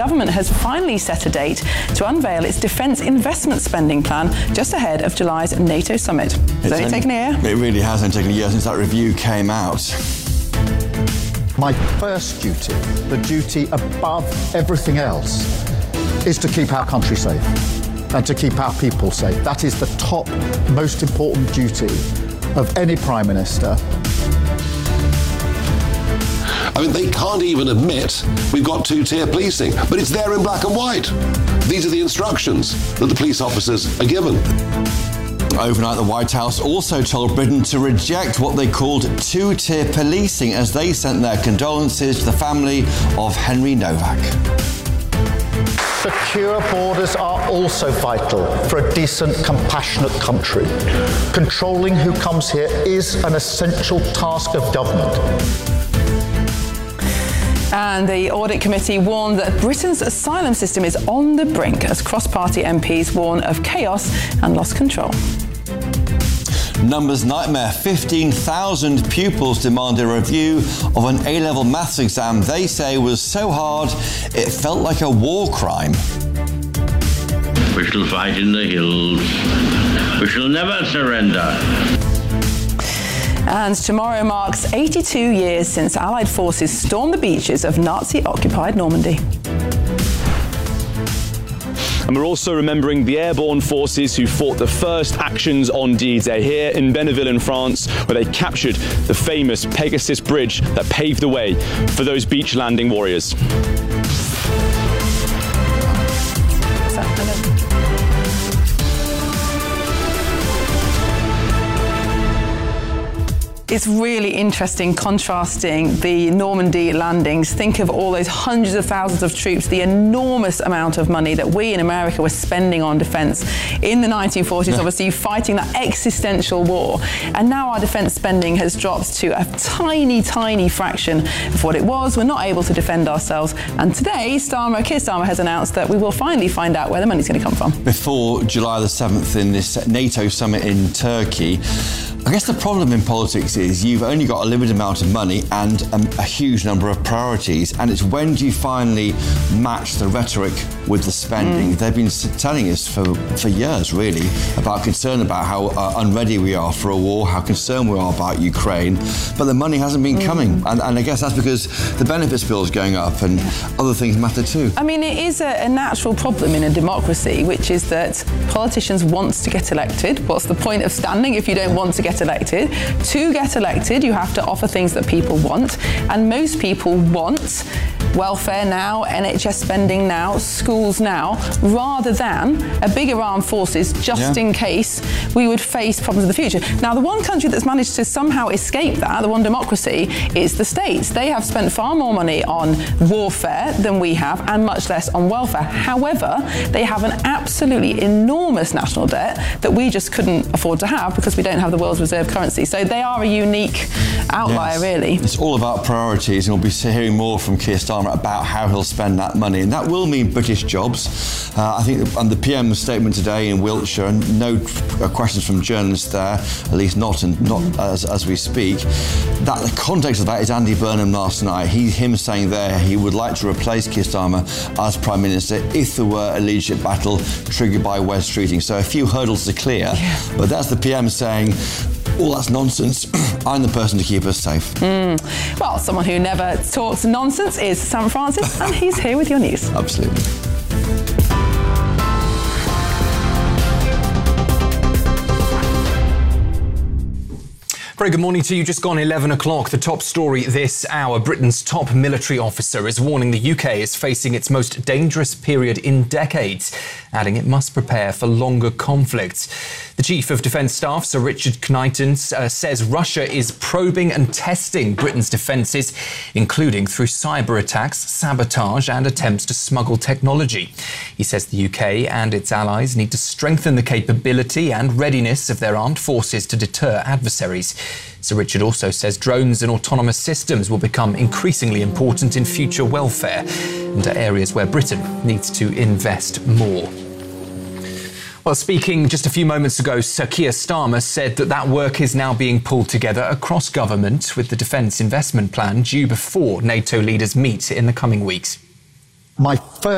government has finally set a date to unveil its defence investment spending plan just ahead of July's NATO summit. It's only taken a year. It really has only taken a year since that review came out. My first duty, the duty above everything else, is to keep our country safe and to keep our people safe. That is the top, most important duty of any Prime Minister. I mean, they can't even admit we've got two-tier policing, but it's there in black and white. These are the instructions that the police officers are given. Overnight, the White House also told Britain to reject what they called two-tier policing as they sent their condolences to the family of Henry Novak. Secure borders are also vital for a decent, compassionate country. Controlling who comes here is an essential task of government. And the Audit Committee warned that Britain's asylum system is on the brink as cross-party MPs warn of chaos and lost control. Numbers nightmare. 15,000 pupils demand a review of an A-level maths exam they say was so hard it felt like a war crime. We shall fight in the hills. We shall never surrender. And tomorrow marks 82 years since Allied forces stormed the beaches of Nazi-occupied Normandy. And we're also remembering the airborne forces who fought the first actions on D-Day here in Benneville in France, where they captured the famous Pegasus Bridge that paved the way for those beach landing warriors. It's really interesting contrasting the Normandy landings. Think of all those hundreds of thousands of troops, the enormous amount of money that we in America were spending on defence in the 1940s, obviously fighting that existential war. And now our defence spending has dropped to a tiny, tiny fraction of what it was. We're not able to defend ourselves. And today, Keir Starmer has announced that we will finally find out where the money's going to come from. Before July the 7th in this NATO summit in Turkey, I guess the problem in politics is you've only got a limited amount of money and a huge number of priorities, and it's when do you finally match the rhetoric with the spending. They've been telling us for years, really, about concern about how unready we are for a war, how concerned we are about Ukraine, but the money hasn't been coming. And I guess that's because the benefits bill is going up and other things matter too. I mean, it is a natural problem in a democracy, which is that politicians want to get elected. What's the point of standing if you don't want to get elected? To get elected, you have to offer things that people want, and most people want welfare now, NHS spending now, schools now, rather than a bigger armed forces just in case we would face problems in the future. Now, the one country that's managed to somehow escape that, the one democracy, is the States. They have spent far more money on warfare than we have and much less on welfare. However, they have an absolutely enormous national debt that we just couldn't afford to have because we don't have the world's reserve currency. So they are a unique outlier, really. It's all about priorities, and we'll be hearing more from Keir Starmer about how he'll spend that money, and that will mean British jobs. I think, and the PM's statement today in Wiltshire, and no questions from journalists there, at least not as we speak. That the context of that is Andy Burnham last night. Him saying there he would like to replace Keir Starmer as Prime Minister if there were a leadership battle triggered by Wes Streeting. So a few hurdles to clear, but that's the PM saying, well, that's nonsense. I'm the person to keep us safe. Well, someone who never talks nonsense is Sam Francis, and he's here with your news. Absolutely. Very good morning to you. Just gone 11 o'clock. The top story this hour. Britain's top military officer is warning the UK is facing its most dangerous period in decades, adding it must prepare for longer conflicts. The Chief of Defence Staff, Sir Richard Knighton, says Russia is probing and testing Britain's defences, including through cyber attacks, sabotage and attempts to smuggle technology. He says the UK and its allies need to strengthen the capability and readiness of their armed forces to deter adversaries. Sir Richard also says drones and autonomous systems will become increasingly important in future welfare and are areas where Britain needs to invest more. Well, speaking just a few moments ago, Sir Keir Starmer said that work is now being pulled together across government with the defence investment plan due before NATO leaders meet in the coming weeks. My first